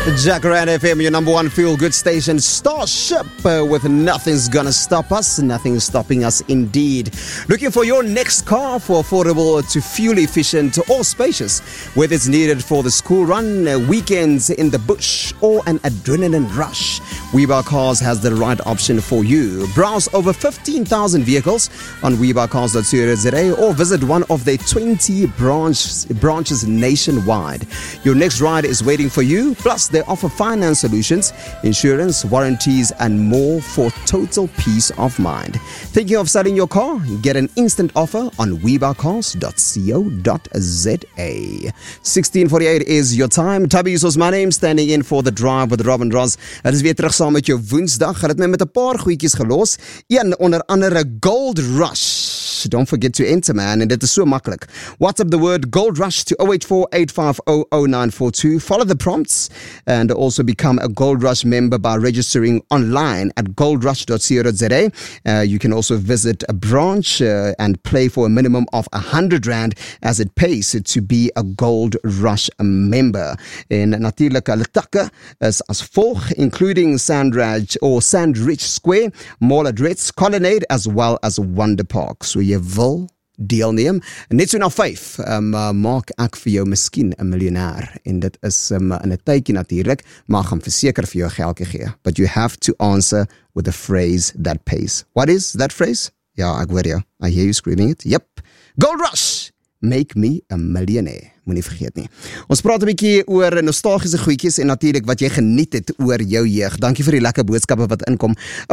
Jacaranda FM, your number one feel-good station, Starship, with Nothing's Gonna Stop Us. Nothing is stopping us indeed. Looking for your next car for affordable to fuel-efficient or spacious, whether it's needed for the school run, weekends in the bush, or an adrenaline rush. WeBuyCars has the right option for you. Browse over 15,000 vehicles on WeBuyCars.co.za or visit one of their 20 branches nationwide. Your next ride is waiting for you. Plus, they offer finance solutions, insurance, warranties, and more for total peace of mind. Thinking of selling your car? Get an instant offer on WeBuyCars.co.za. 16:48 is your time. Tabby is my name, standing in for the drive with Robin Ross. Het is weer terug saam met jou Woensdag. Het my met 'n paar goedjies gelos. Een onder andere Gold Rush. Don't forget to enter, man, and dit is so maklik. WhatsApp the word Gold Rush to 084-850-0942. Follow the prompts and also become a Gold Rush member by registering online at goldrush.co.za. You can also visit a branch and play for a minimum of R100 as it pays to be a Gold Rush member. En natuurlik hulle takke is as volg, including Sandridge Square, Mall Adrets, Colonnade, as well as Wonder Park. So jy wil deelneem. Net so na 5, maak ek vir jou miskien 'n miljonair. En dit is in 'n tydjie natuurlik, maar gaan verseker vir jou geldjie gee. But you have to answer with a phrase that pays. What is that phrase? Ja, ek hoor jou. I hear you screaming it. Yep. Gold Rush! Make me a millionaire. Moenie vergeet nie. Ons praat 'n bietjie oor nostalgiese goedjies en natuurlik wat jy geniet het oor jou jeug. Dankie vir die lekker boodskappe wat inkom.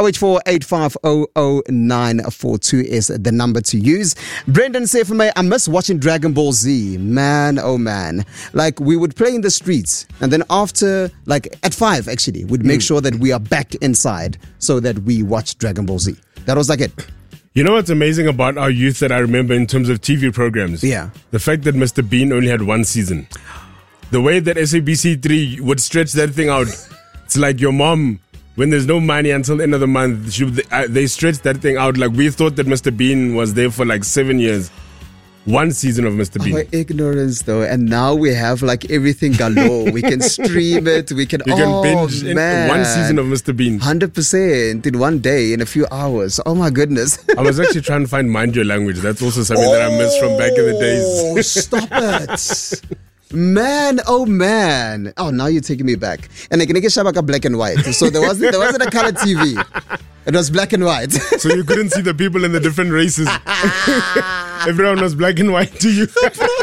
084-850-0942 is the number to use. Brendan sê vir my, I miss watching Dragon Ball Z. Man, oh man. Like, we would play in the streets and then after, like at 5 actually, we'd make sure that we are back inside so that we watch Dragon Ball Z. That was like it. You know what's amazing about our youth that I remember in terms of TV programs? Yeah. The fact that Mr. Bean only had one season. The way that SABC3 would stretch that thing out. It's like your mom, when there's no money until the end of the month, they stretched that thing out. Like we thought that Mr. Bean was there for like 7 years. One season of Mr. Bean. Our ignorance though, and now we have like everything galore. We can stream it, we can binge in one season of Mr. Bean. 100% in one day, in a few hours. Oh my goodness. I was actually trying to find Mind Your Language. That's also something that I missed from back in the days. Oh, stop it. Man, oh man. Oh, now you're taking me back. And I can get Shabaka black and white. So there wasn't a color TV. It was black and white. So you couldn't see the people in the different races. Everyone was black and white to you.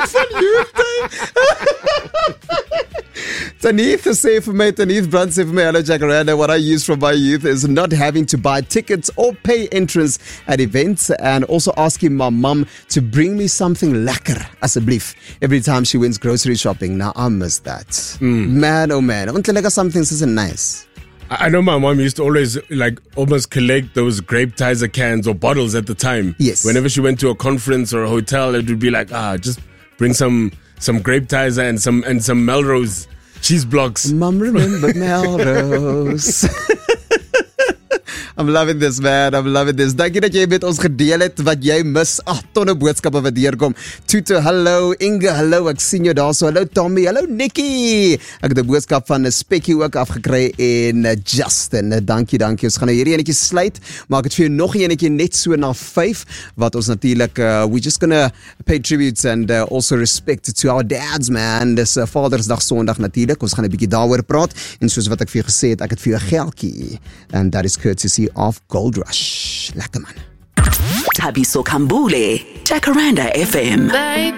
Taneeth Brandt sê vir my, hello Jacaranda, what I use from my youth is not having to buy tickets or pay entrance at events and also asking my mum to bring me something lekker, asseblief, every time she went grocery shopping. Now I miss that. Man, oh man. Want to like something so nice. I know my mom used to always like almost collect those grape Tizer cans or bottles at the time. Yes. Whenever she went to a conference or a hotel, it would be like, just bring some grape Tizer and some Melrose cheese blocks. Mom remembered Melrose. I'm loving this, man. I'm loving this. Dankie dat jy met ons gedeel het wat jy mis. Tonne boodskappe wat deurkom. Tutu, hallo. Inge, hallo. Ek sien jou daar so. Hallo Tommy. Hallo Nikki. Ek het 'n boodskap van Spekkie ook afgekry en Justin. Dankie. Ons gaan nou hierdie enetjie sluit, maar ek het vir jou nog enetjie net so na 5 wat ons natuurlik we just gonna pay tribute and also respect to our dads, man. Dis Vadersdag Sondag natuurlik. Ons gaan 'n bietjie daaroor praat en soos wat ek vir jou gesê het, ek het vir jou geldjie and that is courtesy of Gold Rush. Lekker man. Thabiso Khambule, Jacaranda FM.